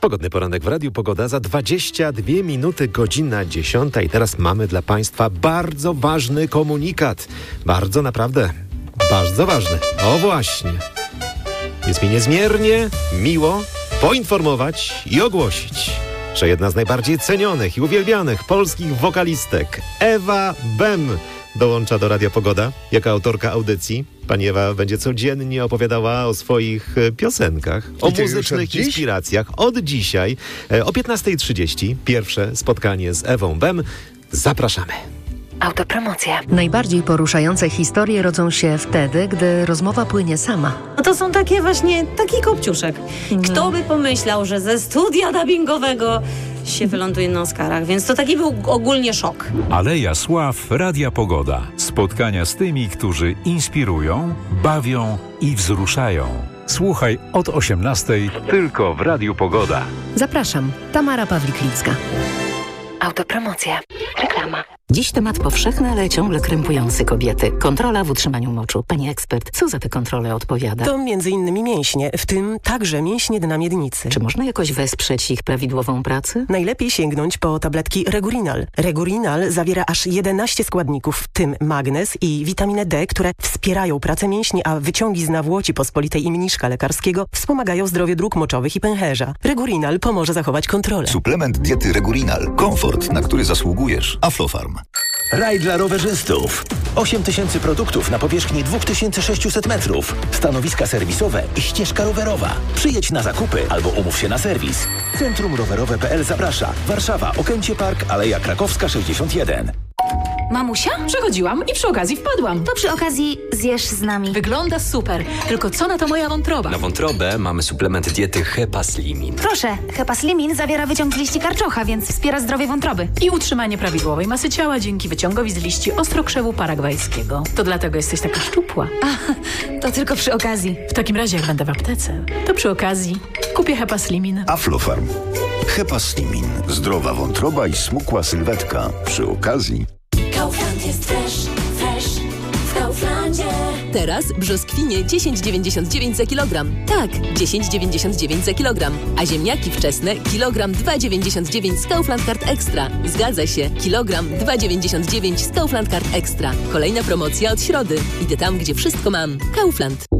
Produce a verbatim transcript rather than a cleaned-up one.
Pogodny poranek w Radiu Pogoda za dwadzieścia dwie minuty, godzina dziesiąta i teraz mamy dla Państwa bardzo ważny komunikat. Bardzo naprawdę, bardzo ważny. O właśnie. Jest mi niezmiernie miło poinformować i ogłosić, że jedna z najbardziej cenionych i uwielbianych polskich wokalistek, Ewa Bem, dołącza do Radia Pogoda jako autorka audycji. Pani Ewa będzie codziennie opowiadała o swoich piosenkach, o muzycznych inspiracjach. Od dzisiaj o piętnasta trzydzieści pierwsze spotkanie z Ewą Bem. Zapraszamy. Autopromocja. Najbardziej poruszające historie rodzą się wtedy, gdy rozmowa płynie sama. No to są takie właśnie, taki kopciuszek. Kto by pomyślał, że ze studia dubbingowego się wyląduje na Oscarach, więc to taki był ogólnie szok. Aleja Sław, Radia Pogoda. Spotkania z tymi, którzy inspirują, bawią i wzruszają. Słuchaj od osiemnastej tylko w Radiu Pogoda. Zapraszam, Tamara Pawlik-Licka. Autopromocja. Reklama. Dziś temat powszechny, ale ciągle krępujący kobiety. Kontrola w utrzymaniu moczu. Pani ekspert, co za tę kontrolę odpowiada? To między innymi mięśnie, w tym także mięśnie dna miednicy. Czy można jakoś wesprzeć ich prawidłową pracę? Najlepiej sięgnąć po tabletki Regurinal. Regurinal zawiera aż jedenaście składników, w tym magnez i witaminę D, które wspierają pracę mięśni, a wyciągi z nawłoci pospolitej i mniszka lekarskiego wspomagają zdrowie dróg moczowych i pęcherza. Regurinal pomoże zachować kontrolę. Suplement diety Regurinal. Komfort, na który zasługujesz. Aflofarm. Raj dla rowerzystów. osiem tysięcy produktów na powierzchni dwa tysiące sześćset metrów. Stanowiska serwisowe i ścieżka rowerowa. Przyjedź na zakupy albo umów się na serwis. Centrum Rowerowe kropka p l zaprasza. Warszawa, Okęcie Park, Aleja Krakowska sześćdziesiąt jeden. Mamusia? Przechodziłam i przy okazji wpadłam. To przy okazji zjesz z nami. Wygląda super. Tylko co na to moja wątroba? Na wątrobę mamy suplement diety Hepaslimin. Proszę, Hepaslimin zawiera wyciąg z liści karczocha, więc wspiera zdrowie wątroby. I utrzymanie prawidłowej masy ciała dzięki wyciągowi z liści ostrokrzewu paragwajskiego. To dlatego jesteś taka szczupła. A, to tylko przy okazji. W takim razie, jak będę w aptece, to przy okazji kupię Hepaslimin. Aflofarm. Hepaslimin. Zdrowa wątroba i smukła sylwetka. Przy okazji. Kaufland jest fresh, fresh w Kauflandzie. Teraz brzoskwinie dziesięć dziewięćdziesiąt dziewięć za kilogram. Tak, dziesięć dziewięćdziesiąt dziewięć za kilogram. A ziemniaki wczesne kilogram dwa dziewięćdziesiąt dziewięć z Kaufland Card Extra. Zgadza się, kilogram dwa dziewięćdziesiąt dziewięć z Kaufland Card Extra. Kolejna promocja od środy. Idę tam, gdzie wszystko mam. Kaufland.